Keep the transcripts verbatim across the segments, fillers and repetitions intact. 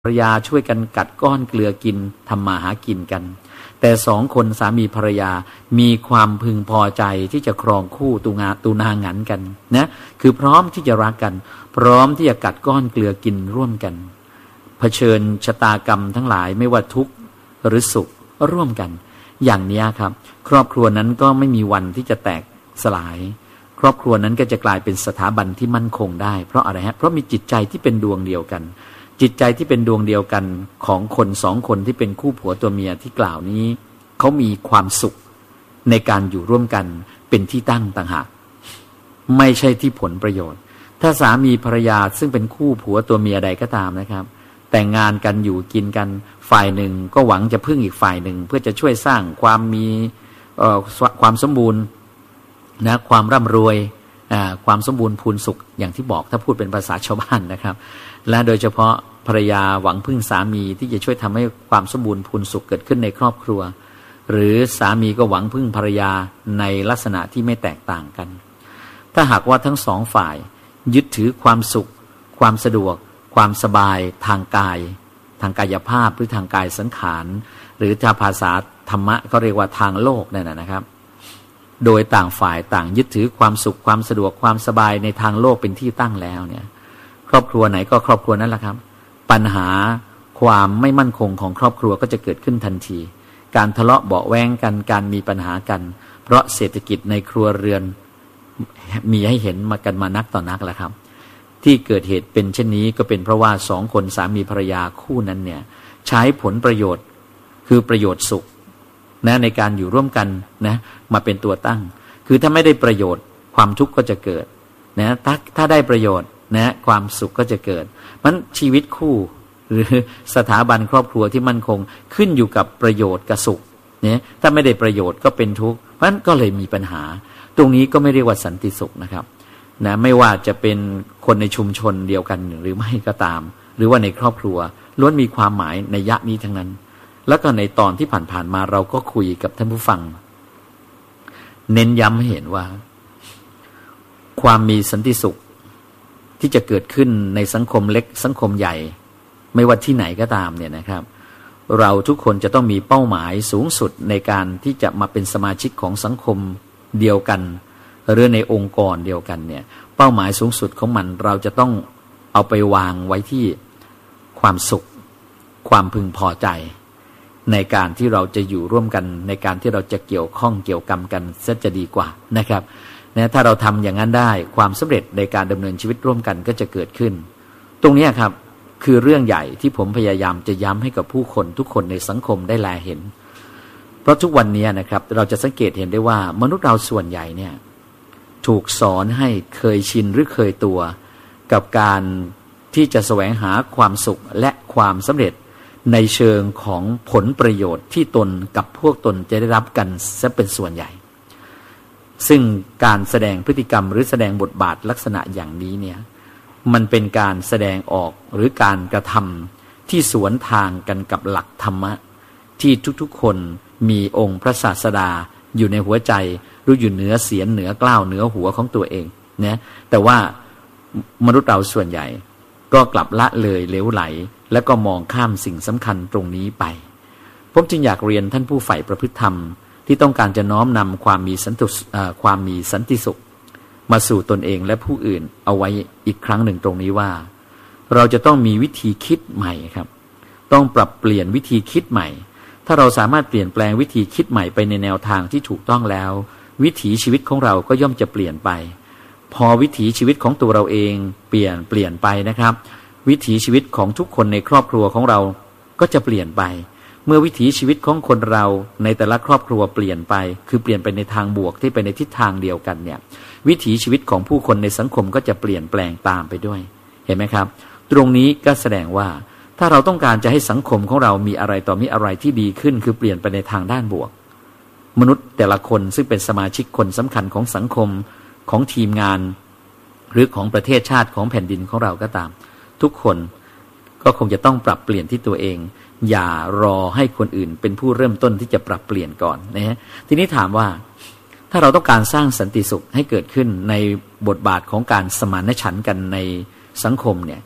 ภรรยาช่วยกันกัดก้อนเกลือกินทำมาหากินกันแต่สองคนสามีภรรยามีความพึงพอใจที่จะครองคู่ตูงาตูนางันกันนะคือพร้อมที่จะรักกันพร้อมที่จะกัดก้อนเกลือกินร่วมกันเผชิญชะตากรรมทั้งหลายไม่ว่าทุกข์หรือสุขร่วมกันอย่างนี้ครับครอบครัวนั้นก็ไม่มีวันที่จะแตกสลายครอบครัวนั้นก็จะกลายเป็นสถาบันที่มั่นคงได้เพราะอะไรฮะเพราะมีจิตใจที่เป็นดวงเดียวกันจิตใจที่เป็นดวงเดียวกันของคนสองคนที่เป็นคู่ผัวตัวเมียที่กล่าวนี้เขามีความสุขในการอยู่ร่วมกันเป็นที่ตั้งต่างหากไม่ใช่ที่ผลประโยชน์ถ้าสามีภรรยาซึ่งเป็นคู่ผัวตัวเมียใดก็ตามนะครับแต่งงานกันอยู่กินกันฝ่ายหนึ่งก็หวังจะพึ่งอีกฝ่ายหนึ่งเพื่อจะช่วยสร้างความมีเอ่อความสมบูรณ์นะความร่ำรวยอ่าความสมบูรณ์พูนสุขอย่างที่บอกถ้าพูดเป็นภาษาชาวบ้านนะครับและโดยเฉพาะภรรยาหวังพึ่งสามีที่จะช่วยทำให้ความสมบูรณ์พูนสุขเกิดขึ้นในครอบครัวหรือสามีก็หวังพึ่งภรรยาในลักษณะที่ไม่แตกต่างกันถ้าหากว่าทั้งสองฝ่ายยึดถือความสุขความสะดวกความสบายทางกายทางกายภาพหรือทางกายสังขารหรือถ้าภาษาธรรมะเขาเรียกว่าทางโลกนั่นนะครับโดยต่างฝ่ายต่างยึดถือความสุขความสะดวกความสบายในทางโลกเป็นที่ตั้งแล้วเนี่ยครอบครัวไหนก็ครอบครัวนั้นแหละครับปัญหาความไม่มั่นคงของครอบครัวก็จะเกิดขึ้นทันทีการทะเลาะเบาะแว้งกันการมีปัญหากันเพราะเศรษฐกิจในครัวเรือนมีให้เห็นมากันมานักต่อนักแล้วครับที่เกิดเหตุเป็นเช่นนี้ก็เป็นเพราะว่าสองคนสามีภรรยาคู่นั้นเนี่ยใช้ผลประโยชน์คือประโยชน์สุขนะในการอยู่ร่วมกันนะมาเป็นตัวตั้งคือถ้าไม่ได้ประโยชน์ความทุกข์ก็จะเกิดนะถ้าถ้าได้ประโยชน์นะความสุขก็จะเกิดมันชีวิตคู่หรือสถาบันครอบครัวที่มั่นคงขึ้นอยู่กับประโยชน์กับสุขเนี่ยถ้าไม่ได้ประโยชน์ก็เป็นทุกข์เพราะฉะนั้นก็เลยมีปัญหาตรงนี้ก็ไม่เรียกว่าสันติสุขนะครับนะไม่ว่าจะเป็นคนในชุมชนเดียวกันหรือไม่ก็ตามหรือว่าในครอบครัวล้วนมีความหมายในยะนี้ทั้งนั้นแล้วก็ในตอนที่ผ่านๆมาเราก็คุยกับท่านผู้ฟังเน้นย้ำให้เห็นว่าความมีสันติสุขที่จะเกิดขึ้นในสังคมเล็กสังคมใหญ่ไม่ว่าที่ไหนก็ตามเนี่ยนะครับเราทุกคนจะต้องมีเป้าหมายสูงสุดในการที่จะมาเป็นสมาชิกของสังคมเดียวกันหรือในองค์กรเดียวกันเนี่ยเป้าหมายสูงสุดของมันเราจะต้องเอาไปวางไว้ที่ความสุขความพึงพอใจในการที่เราจะอยู่ร่วมกันในการที่เราจะเกี่ยวข้องเกี่ยวกรรมกันซะจะดีกว่านะครับนะถ้าเราทำอย่างนั้นได้ความสำเร็จในการดำเนินชีวิตร่วมกันก็จะเกิดขึ้นตรงนี้ครับคือเรื่องใหญ่ที่ผมพยายามจะย้ำให้กับผู้คนทุกคนในสังคมได้แลเห็นเพราะทุกวันนี้นะครับเราจะสังเกตเห็นได้ว่ามนุษย์เราส่วนใหญ่เนี่ยถูกสอนให้เคยชินหรือเคยตัวกับการที่จะแสวงหาความสุขและความสำเร็จในเชิงของผลประโยชน์ที่ตนกับพวกตนจะได้รับกันซะเป็นส่วนใหญ่ซึ่งการแสดงพฤติกรรมหรือแสดงบทบาทลักษณะอย่างนี้เนี่ยมันเป็นการแสดงออกหรือการกระทำที่สวนทางกันกับหลักธรรมะที่ทุกๆคนมีองค์พระศาสดาอยู่ในหัวใจรู้อยู่เหนือเสียนเหนือกล้าวเหนือหัวของตัวเองนะแต่ว่ามนุษย์เราส่วนใหญ่ก็กลับละเลยเหลวไหลและก็มองข้ามสิ่งสำคัญตรงนี้ไปผมจึงอยากเรียนท่านผู้ใฝ่ประพฤติธรรมที่ต้องการจะน้อมนำความมีสันติความมีสันติสุขมาสู่ตนเองและผู้อื่นเอาไว้อีกครั้งหนึ่งตรงนี้ว่าเราจะต้องมีวิธีคิดใหม่ครับต้องปรับเปลี่ยนวิธีคิดใหม่ถ้าเราสามารถเปลี่ยนแปลงวิธีคิดใหม่ไปในแนวทางที่ถูกต้องแล้ววิถีชีวิตของเราก็ย่อมจะเปลี่ยนไปพอวิถีชีวิตของตัวเราเองเปลี่ยนเปลี่ยนไปนะครับวิถีชีวิตของทุกคนในครอบครัวของเราก็จะเปลี่ยนไปเมื่อวิถีชีวิตของคนเราในแต่ละครอบครัวเปลี่ยนไปคือเปลี่ยนไปในทางบวกที่ไปในทิศทางเดียวกันเนี่ยวิถีชีวิตของผู้คนในสังคมก็จะเปลี่ยนแปลงตามไปด้วยเห็นไหมครับตรงนี้ก็แสดงว่าถ้าเราต้องการจะให้สังคมของเรามีอะไรต่อมีอะไรที่ดีขึ้นคือเปลี่ยนไปในทางด้านบวกมนุษย์แต่ละคนซึ่งเป็นสมาชิกคนสำคัญของสังคมของทีมงานหรือของประเทศชาติของแผ่นดินของเราก็ตามทุกคนก็คงจะต้องปรับเปลี่ยนที่ตัวเองอย่ารอให้คนอื่นเป็นผู้เริ่มต้นที่จะปรับเปลี่ยนก่อนนะฮะทีนี้ถามว่าถ้าเราต้องการสร้างสันติสุขให้เกิดขึ้นในบทบาทของการสมานฉันท์กันในสังคมเนี่ย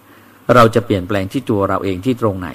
เราจะเปลี่ยนแปลงที่ตัวเราเองที่ตรงไหน